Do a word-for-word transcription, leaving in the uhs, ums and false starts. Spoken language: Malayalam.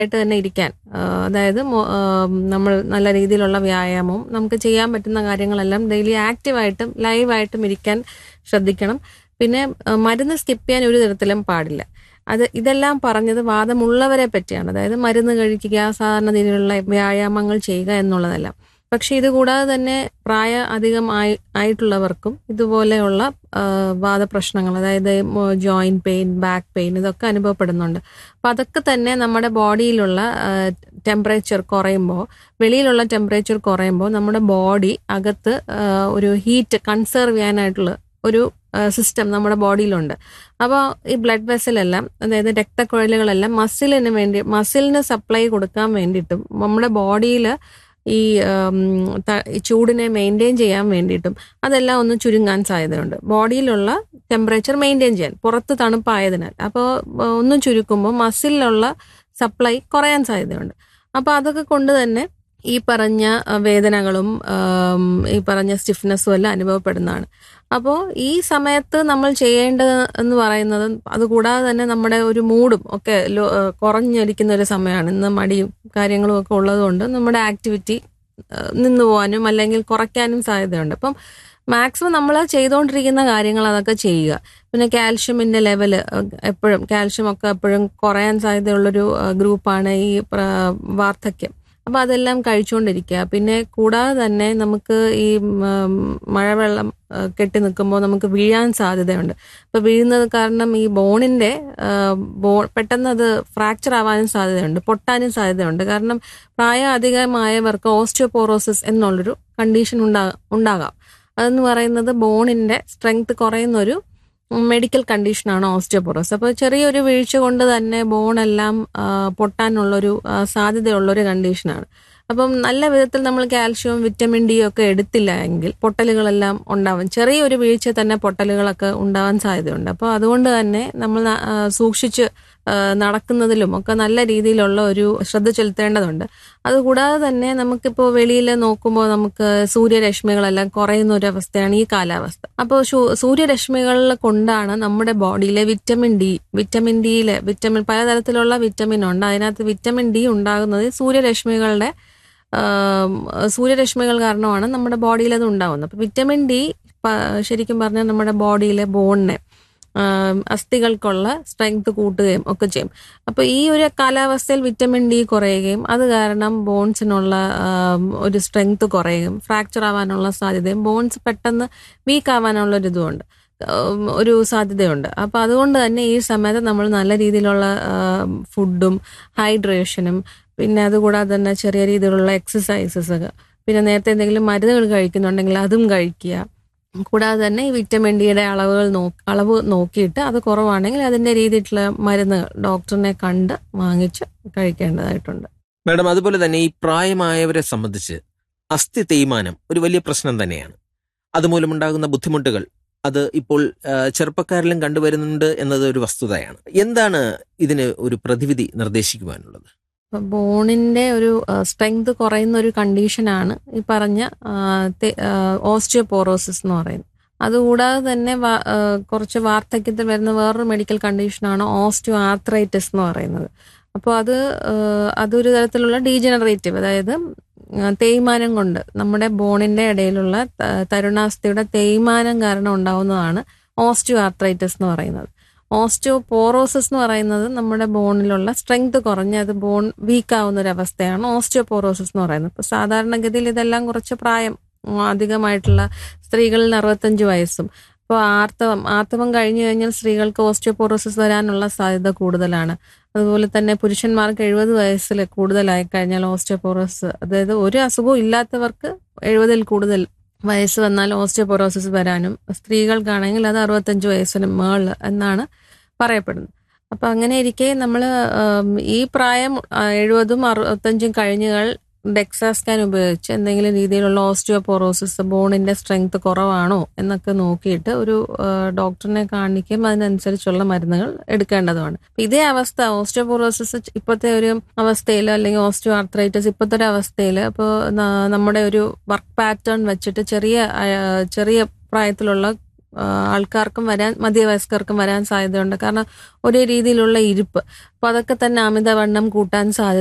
ആയിട്ട് തന്നെ ഇരിക്കാൻ, അതായത് നമ്മൾ നല്ല രീതിയിലുള്ള വ്യായാമവും നമുക്ക് ചെയ്യാൻ പറ്റുന്ന കാര്യങ്ങളെല്ലാം ഡെയിലി ആക്റ്റീവായിട്ടും ലൈവായിട്ടും ഇരിക്കാൻ ശ്രദ്ധിക്കണം. പിന്നെ മരുന്ന് സ്കിപ്പ് ചെയ്യാൻ ഒരു തരത്തിലും പാടില്ല. അത് ഇതെല്ലാം പറഞ്ഞത് വാദമുള്ളവരെ പറ്റിയാണ്, അതായത് മരുന്ന് കഴിക്കുക, സാധാരണ രീതിയിലുള്ള വ്യായാമങ്ങൾ ചെയ്യുക എന്നുള്ളതല്ല. പക്ഷെ ഇത് കൂടാതെ തന്നെ പ്രായ അധികം ആയി ആയിട്ടുള്ളവർക്കും ഇതുപോലെയുള്ള വാദപ്രശ്നങ്ങൾ, അതായത് ജോയിന്റ് പെയിൻ, ബാക്ക് പെയിൻ ഇതൊക്കെ അനുഭവപ്പെടുന്നുണ്ട്. അപ്പം അതൊക്കെ തന്നെ നമ്മുടെ ബോഡിയിലുള്ള ടെമ്പറേച്ചർ കുറയുമ്പോൾ, വെളിയിലുള്ള ടെമ്പറേച്ചർ കുറയുമ്പോൾ നമ്മുടെ ബോഡി അകത്ത് ഒരു ഹീറ്റ് കൺസേർവ് ചെയ്യാനായിട്ടുള്ള ഒരു സിസ്റ്റം നമ്മുടെ ബോഡിയിലുണ്ട്. അപ്പോൾ ഈ ബ്ലഡ് വെസലെല്ലാം, അതായത് രക്തക്കുഴലുകളെല്ലാം മസിലിന് വേണ്ടി മസിലിന് സപ്ലൈ കൊടുക്കാൻ വേണ്ടിയിട്ടും നമ്മുടെ ബോഡിയിൽ ഈ ചൂടിനെ മെയിൻറ്റെയിൻ ചെയ്യാൻ വേണ്ടിയിട്ടും അതെല്ലാം ഒന്ന് ചുരുങ്ങാൻ സാധ്യതയുണ്ട്. ബോഡിയിലുള്ള ടെമ്പറേച്ചർ മെയിൻറ്റെയിൻ ചെയ്യാൻ, പുറത്ത് തണുപ്പായതിനാൽ. അപ്പോൾ ഒന്ന് ചുരുക്കുമ്പോൾ മസിലിലുള്ള സപ്ലൈ കുറയാൻ സാധ്യതയുണ്ട്. അപ്പോൾ അതൊക്കെ കൊണ്ട് തന്നെ ഈ പറഞ്ഞ വേദനകളും ഈ പറഞ്ഞ സ്റ്റിഫ്നെസ്സും എല്ലാം അനുഭവപ്പെടുന്നതാണ്. അപ്പോൾ ഈ സമയത്ത് നമ്മൾ ചെയ്യേണ്ടത് എന്ന് പറയുന്നത്, അതുകൂടാതെ തന്നെ നമ്മുടെ ഒരു മൂഡും ഒക്കെ കുറഞ്ഞിരിക്കുന്ന ഒരു സമയമാണ്. ഇന്ന് മടിയും കാര്യങ്ങളും ഒക്കെ ഉള്ളതുകൊണ്ട് നമ്മുടെ ആക്ടിവിറ്റി നിന്നു പോകാനും അല്ലെങ്കിൽ കുറയ്ക്കാനും സാധ്യതയുണ്ട്. അപ്പം മാക്സിമം നമ്മൾ ചെയ്തുകൊണ്ടിരിക്കുന്ന കാര്യങ്ങൾ അതൊക്കെ ചെയ്യുക. പിന്നെ കാൽഷ്യമിൻ്റെ ലെവല് എപ്പോഴും, കാൽഷ്യം ഒക്കെ എപ്പോഴും കുറയാൻ സാധ്യതയുള്ളൊരു ഗ്രൂപ്പാണ് ഈ വാർദ്ധക്യം. അപ്പം അതെല്ലാം കഴിച്ചുകൊണ്ടിരിക്കുക. പിന്നെ കൂടാതെ തന്നെ നമുക്ക് ഈ മഴവെള്ളം കെട്ടി നിൽക്കുമ്പോൾ നമുക്ക് വീഴാൻ സാധ്യതയുണ്ട്. അപ്പോൾ വീഴുന്നത് കാരണം ഈ ബോണിൻ്റെ ബോ പെട്ടെന്ന് അത് ഫ്രാക്ചർ ആവാനും സാധ്യതയുണ്ട്, പൊട്ടാനും സാധ്യതയുണ്ട്. കാരണം പ്രായം അധികമായവർക്ക് ഓസ്റ്റിയോപോറോസിസ് എന്നുള്ളൊരു കണ്ടീഷൻ ഉണ്ടാ ഉണ്ടാകാം അതെന്ന് പറയുന്നത് ബോണിൻ്റെ സ്ട്രെങ്ത് കുറയുന്നൊരു മെഡിക്കൽ കണ്ടീഷനാണ് ഓസ്റ്റിയോപോറോസിസ്. അപ്പോൾ ചെറിയൊരു വീഴ്ച കൊണ്ട് തന്നെ ബോണെല്ലാം പൊട്ടാനുള്ളൊരു സാധ്യതയുള്ളൊരു കണ്ടീഷനാണ്. അപ്പം നല്ല വിധത്തിൽ നമ്മൾ കാൽഷ്യവും വിറ്റമിൻ ഡി ഒക്കെ എടുത്തില്ല എങ്കിൽ പൊട്ടലുകളെല്ലാം ഉണ്ടാവും. ചെറിയൊരു വീഴ്ച തന്നെ പൊട്ടലുകളൊക്കെ ഉണ്ടാവാൻ സാധ്യതയുണ്ട്. അപ്പോൾ അതുകൊണ്ട് തന്നെ നമ്മൾ സൂക്ഷിച്ച് നടക്കുന്നതിലും ഒക്കെ നല്ല രീതിയിലുള്ള ഒരു ശ്രദ്ധ ചെലുത്തേണ്ടതുണ്ട്. അതുകൂടാതെ തന്നെ നമുക്കിപ്പോൾ വെളിയിൽ നോക്കുമ്പോൾ നമുക്ക് സൂര്യരശ്മികളെല്ലാം കുറയുന്ന ഒരു അവസ്ഥയാണ് ഈ കാലാവസ്ഥ. അപ്പോൾ സൂര്യരശ്മികളിൽ കൊണ്ടാണ് നമ്മുടെ ബോഡിയിലെ വിറ്റമിൻ ഡി വിറ്റമിൻ ഡിയിലെ വിറ്റമിൻ പലതരത്തിലുള്ള വിറ്റമിൻ ഉണ്ട്. അതിനകത്ത് വിറ്റമിൻ ഡി ഉണ്ടാകുന്നത് സൂര്യരശ്മികളുടെ സൂര്യരശ്മികൾ കാരണമാണ് നമ്മുടെ ബോഡിയിൽ അത് ഉണ്ടാകുന്നത്. അപ്പോൾ വിറ്റമിൻ ഡി ശരിക്കും പറഞ്ഞാൽ നമ്മുടെ ബോഡിയിലെ ബോണിനെ, അസ്ഥികൾക്കുള്ള സ്ട്രെങ്ത് കൂട്ടുകയും ഒക്കെ ചെയ്യും. അപ്പോൾ ഈ ഒരു കാലാവസ്ഥയിൽ വിറ്റമിൻ ഡി കുറയുകയും അത് കാരണം ബോൺസിനുള്ള ഒരു സ്ട്രെങ്ത് കുറയുകയും ഫ്രാക്ചർ ആവാനുള്ള സാധ്യതയും ബോൺസ് പെട്ടെന്ന് വീക്ക് ആവാനുള്ളൊരിതുമുണ്ട്, ഒരു സാധ്യതയുണ്ട്. അപ്പോൾ അതുകൊണ്ട് തന്നെ ഈ സമയത്ത് നമ്മൾ നല്ല രീതിയിലുള്ള ഫുഡും ഹൈഡ്രേഷനും പിന്നെ അതുകൂടാതെ തന്നെ ചെറിയ രീതിയിലുള്ള എക്സസൈസസ്, പിന്നെ നേരത്തെ എന്തെങ്കിലും മരുന്നുകൾ കഴിക്കുന്നുണ്ടെങ്കിൽ അതും കഴിക്കുക. കൂടാതെ തന്നെ ഈ വിറ്റമിൻ ഡിയുടെ അളവുകൾ നോ അളവ് നോക്കിയിട്ട് അത് കുറവാണെങ്കിൽ അതിൻ്റെ രീതിയിലുള്ള മരുന്നുകൾ ഡോക്ടറിനെ കണ്ട് വാങ്ങിച്ച് കഴിക്കേണ്ടതായിട്ടുണ്ട്. മാഡം, അതുപോലെ തന്നെ ഈ പ്രായമായവരെ സംബന്ധിച്ച് അസ്ഥി തേയ്മാനം ഒരു വലിയ പ്രശ്നം തന്നെയാണ്. അതുമൂലമുണ്ടാകുന്ന ബുദ്ധിമുട്ടുകൾ അത് ഇപ്പോൾ ചെറുപ്പക്കാരിലും കണ്ടുവരുന്നുണ്ട് എന്നത് ഒരു വസ്തുതയാണ്. എന്താണ് ഇതിന് ഒരു പ്രതിവിധി നിർദ്ദേശിക്കുവാനുള്ളത്? ബോണിൻ്റെ ഒരു സ്ട്രെങ്ത് കുറയുന്ന ഒരു കണ്ടീഷനാണ് ഈ പറഞ്ഞ ഓസ്റ്റിയോപോറോസിസ് എന്ന് പറയുന്നത്. അതുകൂടാതെ തന്നെ കുറച്ച് വാർദ്ധക്യത്തിൽ വരുന്ന വേറൊരു മെഡിക്കൽ കണ്ടീഷനാണ് ഓസ്റ്റിയോ ആർത്രൈറ്റിസ് എന്ന് പറയുന്നത്. അപ്പോൾ അത് അതൊരു തരത്തിലുള്ള ഡീജനറേറ്റീവ്, അതായത് തേയ്മാനം കൊണ്ട് നമ്മുടെ ബോണിൻ്റെ ഇടയിലുള്ള തരുണാസ്ഥിയുടെ തേയ്മാനം കാരണം ഉണ്ടാവുന്നതാണ് ഓസ്റ്റിയോ ആർത്രൈറ്റിസ് എന്ന് പറയുന്നത്. ഓസ്റ്റിയോപോറോസിസ് എന്ന് പറയുന്നത് നമ്മുടെ ബോണിലുള്ള സ്ട്രെങ്ത് കുറഞ്ഞ് അത് ബോൺ വീക്ക് ആവുന്ന ഒരു അവസ്ഥയാണ് ഓസ്റ്റിയോപോറോസിസ് എന്ന് പറയുന്നത്. ഇപ്പോൾ സാധാരണഗതിയിൽ ഇതെല്ലാം കുറച്ച് പ്രായം അധികമായിട്ടുള്ള സ്ത്രീകളിൽ അറുപത്തഞ്ച് വയസ്സും ഇപ്പോൾ ആർത്തവം ആർത്തവം കഴിഞ്ഞു കഴിഞ്ഞാൽ സ്ത്രീകൾക്ക് ഓസ്റ്റിയോപോറോസിസ് വരാനുള്ള സാധ്യത കൂടുതലാണ്. അതുപോലെ തന്നെ പുരുഷന്മാർക്ക് എഴുപത് വയസ്സിൽ കൂടുതലായി കഴിഞ്ഞാൽ ഓസ്റ്റിയോപോറോസിസ്, അതായത് ഒരു അസുഖവും ഇല്ലാത്തവർക്ക് എഴുപതിൽ കൂടുതൽ വയസ്സ് വന്നാൽ ഓസ്റ്റിയോപോറോസിസ് വരാനും, സ്ത്രീകൾക്കാണെങ്കിൽ അത് അറുപത്തഞ്ച് വയസ്സിന് മേളിൽ എന്നാണ് പറയപ്പെടുന്നത്. അപ്പം അങ്ങനെ ഇരിക്കെ നമ്മൾ ഈ പ്രായം എഴുപതും അറുപത്തഞ്ചും കഴിഞ്ഞുകൾ ഡെക്സാ സ്കാൻ ഉപയോഗിച്ച് എന്തെങ്കിലും രീതിയിലുള്ള ഓസ്റ്റിയോപോറോസിസ് ബോണിൻ്റെ സ്ട്രെങ്ത് കുറവാണോ എന്നൊക്കെ നോക്കിയിട്ട് ഒരു ഡോക്ടറിനെ കാണിക്കുകയും അതിനനുസരിച്ചുള്ള മരുന്നുകൾ എടുക്കേണ്ടതുമാണ്. ഇതേ അവസ്ഥ ഓസ്റ്റിയോപോറോസിസ് ഇപ്പോഴത്തെ ഒരു അവസ്ഥയിൽ അല്ലെങ്കിൽ ഓസ്റ്റിയോ ആർത്രൈറ്റിസ് ഇപ്പോഴത്തെ ഒരു അവസ്ഥയിൽ അപ്പോൾ നമ്മുടെ ഒരു വർക്ക് പാറ്റേൺ വെച്ചിട്ട് ചെറിയ ചെറിയ പ്രായത്തിലുള്ള ആ, ആൾക്കാർക്കും വരാൻ മധ്യവയസ്കർക്കും വരാൻ സാധ്യതയുണ്ട്. കാരണം ഒരേ രീതിയിലുള്ള ഇരിപ്പ്, അപ്പോൾ അതൊക്കെ തന്നെ അമിതവണ്ണം കൂട്ടാൻ സാധ്യത